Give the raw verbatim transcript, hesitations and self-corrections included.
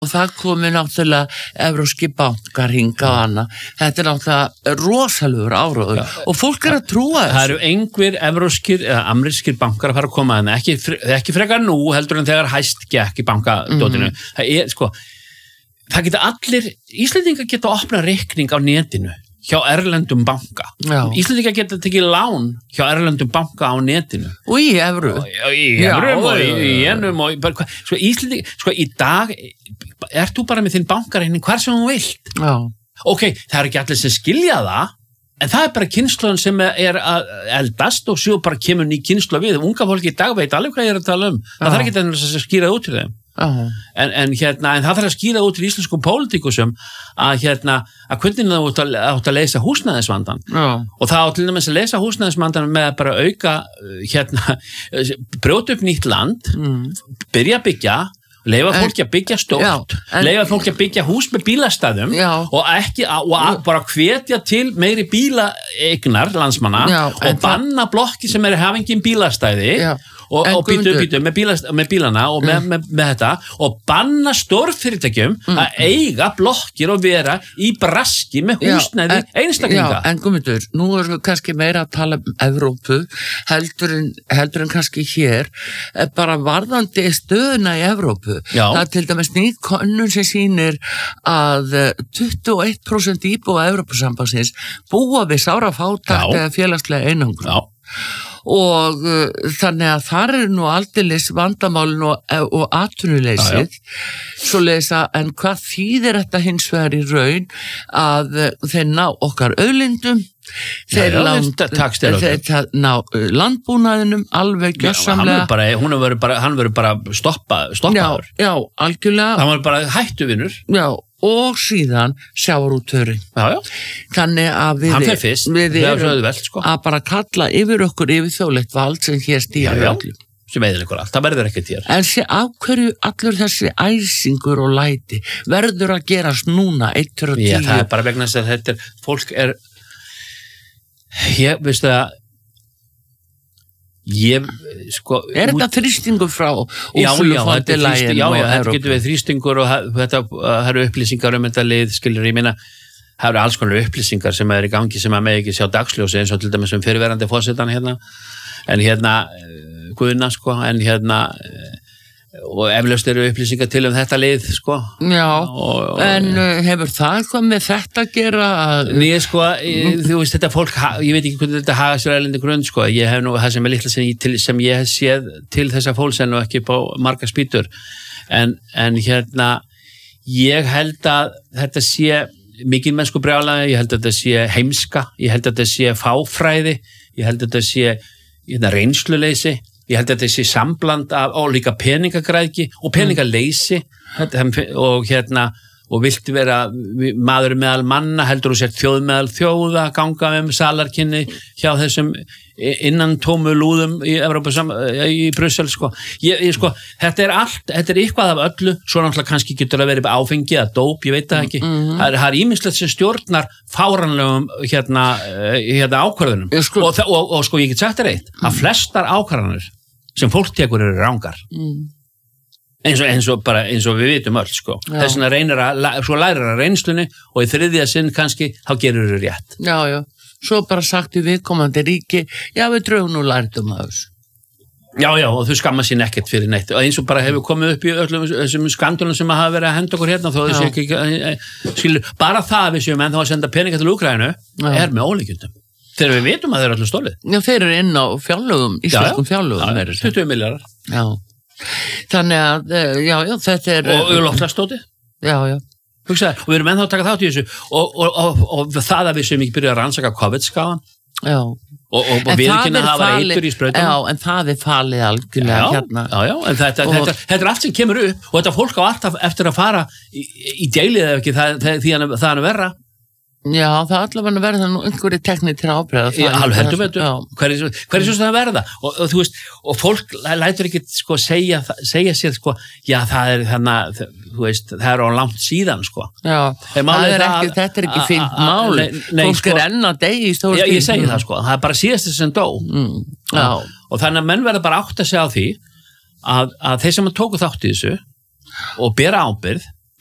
og það komi náttúrulega evrópski bankar hinga og annað. Þetta er náttúrulega rosalegur áróður og fólk er að trúa þessu. Það eru einhver evrópskir eða amerískir bankar að fara að koma að ekki, ekki frekar nú heldur en þegar hæst gekk í bankadótinu. Mm. Það er sko, það geta allir, Íslendingar geta að opna reikning á netinu hjá erlendum banka. Já. Íslendingar geta tekið lán hjá erlendum banka á netinu. Og í evru. Og í evrum og í enum og bara, sko Íslendingar, sko í dag ert þú bara með þinn bankareikning hvar sem þú vilt. Já. Ok, það er ekki allir sem skilja það, en það er bara kynslóðin sem er að eldast og svo bara kemur ný kynslóð við. Unga fólki í dag veit alveg hvað ég er að tala um. Það þarf ekki að skýra út til þeim. Uh-huh. En, en, hérna, en það þarf að skýra út til íslenskum pólitíkusum að, hérna, að hvernig það átt að, átt að leysa húsnæðisvandan uh-huh. og það átt til dæmis að leysa húsnæðisvandan með að bara auka hérna, brjóta upp nýtt land uh-huh. byrja að byggja leyfa fólki að byggja stórt en, leyfa fólki að byggja hús með bílastæðum já. og ekki að, og að bara hvetja til meiri bílaeignar landsmanna já, og banna það... blokki sem er hafa engin bílastæði já. og, og býtu, býtu með, bílast, með bílana og með, með, með þetta og banna stórfyrirtækjum mm. að eiga blokkir og vera í braski með húsnæði já, en, einstaklinga. Já, en Guðmundur, nú erum við kannski meira að tala um Evrópu heldur en, heldur en kannski hér bara varðandi stöðuna í Evrópu. Já. Það er til dæmis nýtt könnun sem sýnir að tuttugu og eitt prósent íbúa Evrópusambandsins búa við sára fátækt eða félagslega einangrun. Já. Og uh, þannig að þar er nú aldeilis vandamálin og, og atvinnuleysið svo leysa, en hvað þýðir þetta hins vegar í raun að uh, þeir ná okkar auðlindum þeir já, land, þeir ná uh, landbúnaðinum alveg gjörsamlega bara, hún verður bara, hann verður bara stoppa, stoppaður já, já, algjörlega hann verður bara hættuvinur já og síðan sjávarútvegurinn. Já, já. Þannig að við, Hann fer fyrst, við erum vel, sko. að bara kalla yfir okkur yfir þjóðlegt vald sem hér stýra öllu. Sem eðilegur allt, það verður ekkert hér. En sé á hverju allur þessi æsingur og læti verður að gerast núna eittur og tíu. Já, það er bara vegna þess að þetta er, fólk er, ég, veistu það, ég, sko er þetta þrýstingur frá Úrsulu von der Leyen já, já, þetta getur við þrýstingur og þetta, það eru upplýsingar um þetta lið, skilur ég minna það eru alls konar upplýsingar sem er í gangi sem að með ekki sjá dagsljósi eins og til dæmis um fyrirverandi forsetan hérna, en hérna Guðna, sko, en hérna og eflaust eru upplýsingar til um þetta lið, sko já, og, en uh, hefur það eitthvað með þetta að gera að... Nei, sko, ég, þú veist, þetta fólk ég veit ekki hvernig þetta haga sér erlendi grunn, sko ég hef nú, það sem er litla sem ég, til, sem ég hef séð til þessa fólks en ekki upp á marga spýtur en, en hérna ég held að þetta sé mikið mennsku brjálæði, ég held að þetta sé heimska, ég held að þetta sé fáfræði ég held að þetta sé hérna, reynsluleysi ég held að þetta sé sambland af og líka peningagræðki og peningaleysi mm. og hérna og viltu vera maður meðal manna heldur þú sér þjóð meðal þjóða ganga um salarkynni hjá þessum innan tómu lúðum í Evrópu í Brussel sko. Ég, ég, sko þetta er allt, þetta er eitthvað af öllu svo náttúrulega kannski getur að vera áfengi eða dóp, ég veit það ekki mm-hmm. það er ýmislegt sem stjórnar fáranlegum hérna, hérna ákvörðunum sko. og, og, og, og sko ég get sagt þér eitt mm. að flestar ákvarðanir sem fólk tekur eru rangar mm. eins og, eins og bara eins og við vitum öll sko. Þess vegna reynir að svo lærir að reynslunni og í þriðja sinn kannski þá gerur þau rétt. Já, já. Svo bara sagt í viðkomandi ríki, já við drögum nú lærdum af þessu. Já, já, og þau skamma sín ekkert fyrir neitt og eins og bara hefur komið upp í öllum þessum skandalum sem hafa verið að henda okkur hérna þó þessi ekki, skilur, bara það við séum en þá að senda peninga til Úkraínu er með ólíkjöndum. Þegar við vitum að þeir eru allir stólið. Já, þeir eru inn á fjárlögum, íslenskum fjárlögum. Já, tuttugu milljarðar. Já. Þannig að, já, já, þetta er... Og loftslagstóti. Já, já. Hugsaði, og við erum ennþá að taka þátt í þessu og, og, og, og það að við sem ekki byrja að rannsaka COVID-skaðan. Já. Og, og, og við ekki að hafa eitur í sprautum. Já, en það er falið algjörlega já, hérna. Já, já, en þetta, og, þetta, þetta er allt sem kemur upp og þetta fólk á alltaf eftir að fara í, í deilið eða ekki, það, það, því að það er verra. Já, það er allavega verða nú einhverju tekni til ábreiða. Já, alveg heldur veitu. Hver er svo það að verða? Og, og þú veist, og fólk lætur ekki sko segja, segja sér sko, já það er þannig, þú veist, það er á langt síðan sko. Já, það er ekki, að, þetta er ekki fínt mál. Nei, nei, fólk sko, er enn að degi í stóru stíl. Já, ég segi það sko, það er bara síðast sem dó. Mm, já. Og þannig að menn verða bara átt að segja á því að, að þeir sem tóku þátt í þessu og bera ábyrgð